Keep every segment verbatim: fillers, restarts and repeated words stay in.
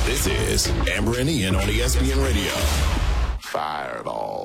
This is Amber and Ian on E S P N Radio. Fireball.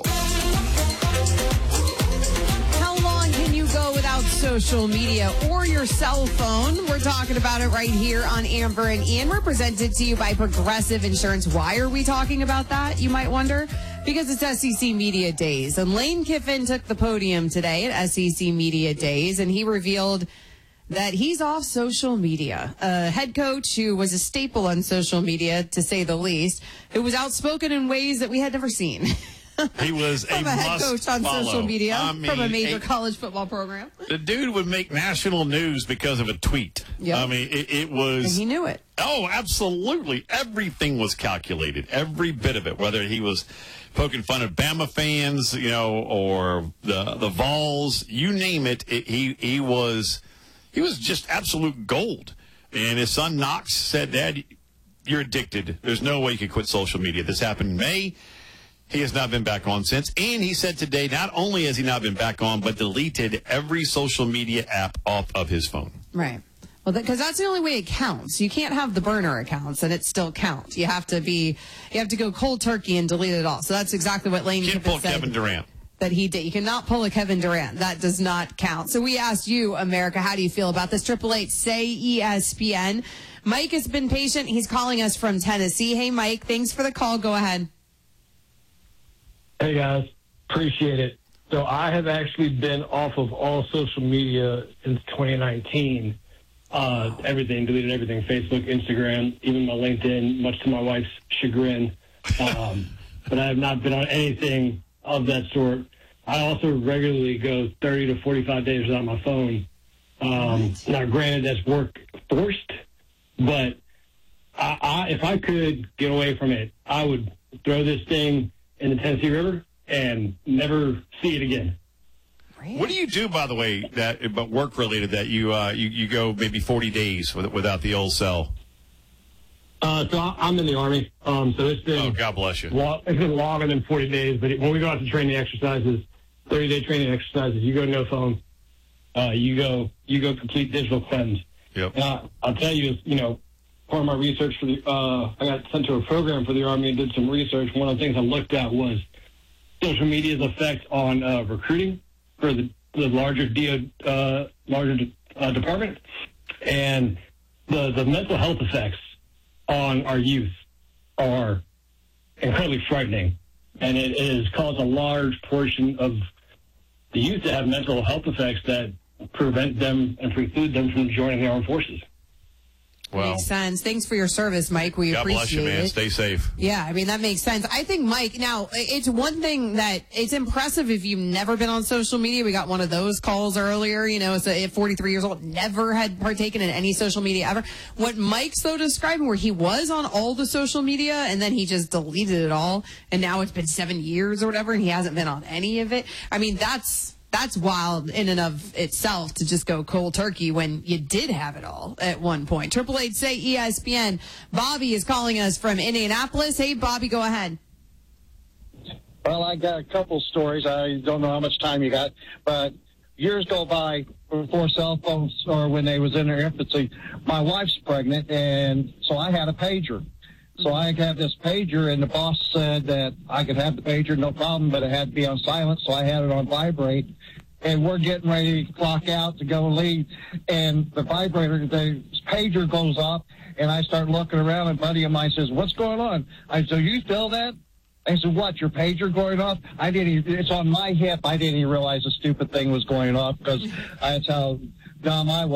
How long can you go without social media or your cell phone? We're talking about it right here on Amber and Ian. We're presented to you by Progressive Insurance. Why are we talking about that, you might wonder? Because it's S E C Media Days. And Lane Kiffin took the podium today at S E C Media Days, and he revealed that he's off social media. A head coach who was a staple on social media, to say the least, who was outspoken in ways that we had never seen. He was a, from a head coach on follow. social media I mean, from a major a, college football program. The dude would make national news because of a tweet. Yep. I mean, it, it was... And he knew it. Oh, absolutely. Everything was calculated. Every bit of it, whether he was poking fun at Bama fans, you know, or the the Vols, you name it, it he, he was... He was just absolute gold. And his son Knox said, Dad, you're addicted. There's no way you can quit social media. This happened in May. He has not been back on since. And he said today, not only has he not been back on, but deleted every social media app off of his phone. Right. Well, because that's the only way it counts. You can't have the burner accounts and it still counts. You have to be, you have to go cold turkey and delete it all. So that's exactly what Lane Can't Kiffin pull said. Kevin Durant. That he did. You cannot pull a Kevin Durant. That does not count. So we asked you, America, how do you feel about this? Triple eight say E S P N. Mike has been patient. He's calling us from Tennessee. Hey, Mike, thanks for the call. Go ahead. Hey, guys. Appreciate it. So I have actually been off of all social media since twenty nineteen. Uh, everything, deleted everything, Facebook, Instagram, even my LinkedIn, much to my wife's chagrin. Um, but I have not been on anything of that sort. I also regularly go thirty to forty-five days without my phone. Um, now, granted, that's work forced, but I, I, if I could get away from it, I would throw this thing in the Tennessee River and never see it again. What do you do, by the way, that but work related that you uh, you, you go maybe forty days with, without the old cell? Uh, so I'm in the Army, um, so it's been oh, God bless you. Long, it's been longer than forty days. But when we go out to training exercises, thirty-day training exercises, you go no phone, uh, you go you go complete digital cleanse. Yep. And I, I'll tell you, you know, part of my research for the uh, I got sent to a program for the Army and did some research. One of the things I looked at was social media's effect on uh, recruiting for the, the larger D O, uh, larger uh, department, and the the mental health effects on our youth are incredibly frightening. And it, it has caused a large portion of the youth to have mental health effects that prevent them and preclude them from joining the armed forces. Well, makes sense. Thanks for your service, Mike. We God appreciate bless you, man. it. Stay safe. Yeah, I mean, that makes sense. I think, Mike, now, it's one thing that it's impressive if you've never been on social media. We got one of those calls earlier, you know, so at forty-three years old, never had partaken in any social media ever. What Mike's, though, describing, where he was on all the social media and then he just deleted it all, and now it's been seven years or whatever, and he hasn't been on any of it. I mean, that's... That's wild in and of itself to just go cold turkey when you did have it all at one point. Triple eight say E S P N. Bobby is calling us from Indianapolis. Hey, Bobby, go ahead. Well, I got a couple stories. I don't know how much time you got, but years go by before cell phones or when they was in their infancy. My wife's pregnant, and so I had a pager. So I had this pager, and the boss said that I could have the pager, no problem, but it had to be on silent, so I had it on vibrate. And we're getting ready to clock out to go leave, and the vibrator, the pager goes off, and I start looking around, and a buddy of mine says, "What's going on?" I said, "You feel that?" I said, "What, your pager going off?" I didn't even, it's on my hip. I didn't even realize the stupid thing was going off because that's how dumb I was.